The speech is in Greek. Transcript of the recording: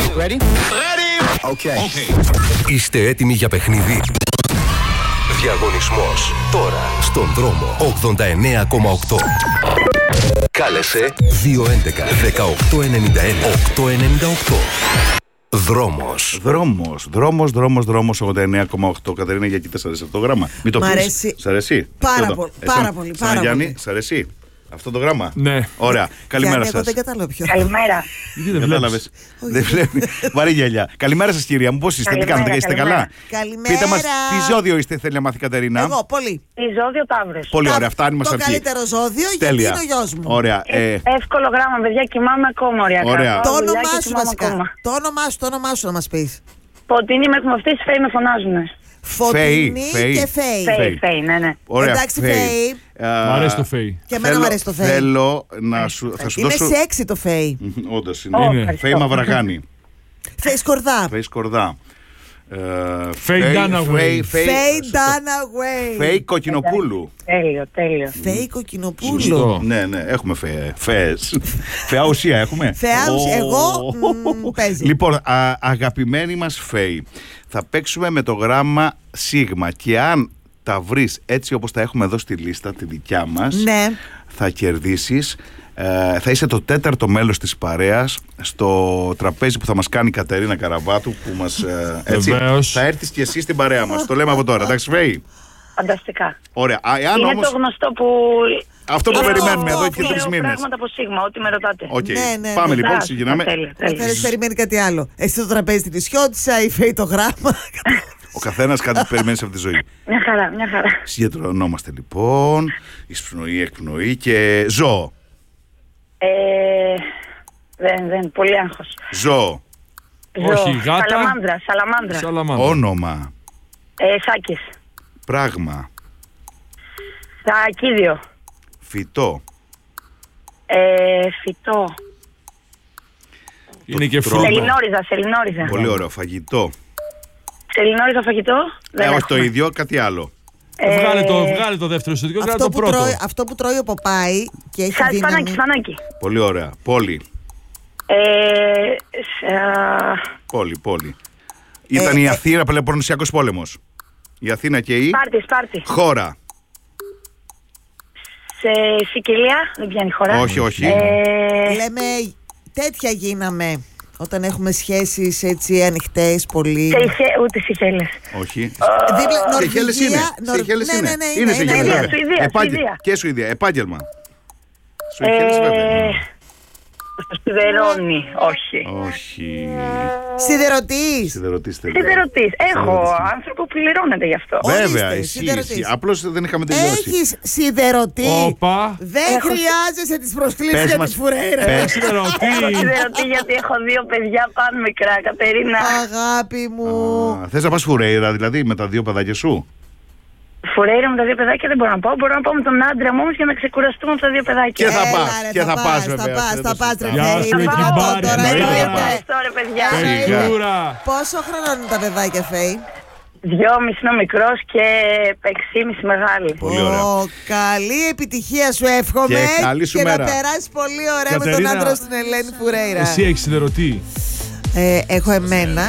Ready? Okay. Είστε έτοιμοι για παιχνίδι? Διαγωνισμός τώρα στον δρόμο 89,8. Κάλεσε 211 1891 898. Δρόμος 89,8. Κατερίνα, για κοίτα, σ' αρέσει αυτό το γράμμα? Μην το πεις. Μ' αρέσει. Σ' αρέσει? Πάρα πολύ. Γιάννη, σ' αρέσει αυτό το γράμμα? Ναι. Ωραία. Καλημέρα σας. Εγώ δεν κατάλαβα ποιο. Καλημέρα. Δεν Κατάλαβες? Δεν βλέπει. Βαρύ γυαλιά. Καλημέρα σας, κυρία μου. Πώς είστε? Τι κάνετε? Είστε καλά? Καλημέρα. Πείτε μας τι ζώδιο είστε, θέλει να μάθει η Κατερίνα. Εγώ, πολύ. Η ζώδιο Ταύρος. Πολύ ωραία. Φτάνουμε Το σε αυτή. καλύτερο ζώδιο, γιατί Τέλεια. είναι ο γιος μου. Ωραία. Εύκολο γράμμα, παιδιά, κοιμάμαι ακόμα ωριακά. Ωραία. Το Πάω δουλειά όνομά και σου κοιμάμαι βασικά. ακόμα. Το όνομά σου να μας πεις. Φωτεινή με εκμοστής, Φέη με φωνάζουνε. Φωτεινή Φέη. και Φέη. Φέη, ναι. Ωραία. Εντάξει, Φέη. Μ' αρέσει το Φέη. Και εμένα μου αρέσει το Φέη. Θέλω να σου Είναι δώσω. σεξι το Φέη. Όντως Ω, είναι. ευχαριστώ. Φέη Μαυραγάνη. Φέη Σκορδά. Φέη Σκορδά. Φέη Ντάναουεϊ. Φέη Ντάναουεϊ. Φέη Κοκκινοπούλου. Τέλειο. Φέη Κοκκινοπούλου. Σωστό. Ναι, έχουμε φέες. Φαιά ουσία έχουμε. Φαιά ουσία. Εγώ, παίζει. Λοιπόν, αγαπημένη μας Φέη, θα παίξουμε με το γράμμα Σίγμα και αν τα βρεις έτσι όπως τα έχουμε εδώ στη λίστα, τη δικιά μας, Ναι. θα κερδίσεις. Θα είσαι το τέταρτο μέλος της παρέας στο τραπέζι που θα μας κάνει η Κατερίνα Καραβάτου, που μας, έτσι, Βεβαίως. θα έρθεις και εσύ στην παρέα μας. Το λέμε από τώρα, εντάξει, Φέη? Φανταστικά. Ωραία. Εάν Είναι όμως, το γνωστό που. αυτό που Είναι περιμένουμε εδώ και λέω 3 μήνες. πράγματα από Σίγμα, ό,τι με ρωτάτε. Οκ. Ναι. Πάμε λοιπόν, Μπράβο, ξεκινάμε. τέλεια. Θέλεις περιμένει κάτι άλλο. Εσύ το τραπέζι τη Νησιώτισσα, η Φέη το γράμμα. Ο καθένας κάτι περιμένει σε αυτή τη ζωή. Μια χαρά. Συγκεντρωνόμαστε λοιπόν. Εισπνοή, εκπνοή και ζώο. Δεν, πολύ άγχος. Ζώο. Όχι, γάτα. Σαλαμάνδρα. Σαλαμάνδρα. Όνομα. Σάκης. Πράγμα. Σακίδιο. Φυτό. Φυτό. Είναι και Τρόπο. φρούτο. Σελινόριζα. Πολύ ωραίο. Φαγητό. Σελινόριζα φαγητό. Δεν Όχι το έχουμε. ίδιο, κάτι άλλο. Βγάλε το δεύτερο ιστορικό, βγάλε Αυτό το που πρώτο. αυτό που τρώει ο Ποπάι και έχει δύναμη. Σπανάκι. Πολύ ωραία. Πόλη. Πόλη. Ήταν η Αθήνα, Πελοποννησιακός πόλεμος. Η Αθήνα και η Σπάρτη. χώρα. Σε Σικελία, δεν πιάνει χώρα. Όχι. Λέμε τέτοια γίναμε όταν έχουμε σχέσεις έτσι ανοιχτές πολύ. Ούτε Σιχέλες. Όχι. Σeychelles είναι. Ναι, Είναι Seychelles, βέβαια. Σουηδία. Και Σουηδία. Επάγγελμα. Seychelles, βέβαια. Στο Σιδερώνει, όχι. Σιδερωτής. Σιδερωτής. Έχω άνθρωπο που πληρώνεται γι' αυτό. Βέβαια, Ορίστε, εσύ. σιδερωτής. Απλώς δεν είχαμε τελειώσει. Έχεις σιδερωτή. Όπα. Δεν χρειάζεσαι τις προσκλήσεις Πες για μας, τη Φουρέιρα. πες. Έχω σιδερωτή γιατί έχω 2 παιδιά πάνω μικρά, Κατερίνα. Αγάπη μου. Θες να πας Φουρέιρα, δηλαδή, με τα 2 παιδάκια σου? Φουρέιρα με τα 2 παιδάκια δεν μπορώ να πάω. Μπορώ να πάω με τον άντρα μου όμως για να ξεκουραστούμε από τα 2 παιδάκια. Και θα Έλα, πας, ρε, και θα πας, βέβαια. Θα πας, ρε Γεια Φέη. σου, Θα εκεί πάω μπάρι, τώρα, εννοείται. εννοείται. Ευχαριστώ ρε παιδιά. Σίγουρα. Πόσο χρόνο είναι τα παιδάκια, Φέη? 2,5 είναι ο μικρός και 6,5 μεγάλη. Πολύ ωραία. Καλή επιτυχία σου εύχομαι. Και καλή σου και μέρα. να περάσει πολύ ωραία με τον Κατερίνα, άντρα στην Ελένη Φουρέιρα. Εσύ έχεις σιδερωτή. Έχω εμένα